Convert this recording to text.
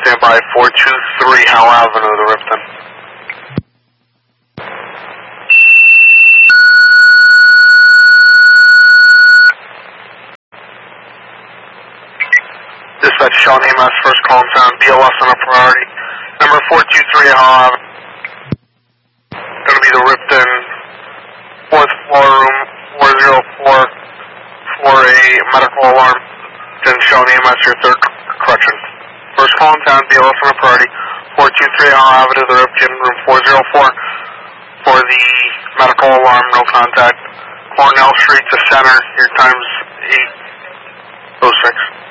stand by 423 Howell Avenue, the Ripton. Dispatch Shawn EMS, first call in town, BLS on a priority. Number 423 Howell Avenue. Going to be the Ripton, 4th floor, room 404 for a medical alarm. Then Shawn EMS, your third correction. First call in town, BLS on a priority. 423 Howell Avenue, the Ripton, room 404 for the medical alarm, no contact. Cornell Street to center, your time's 8:06.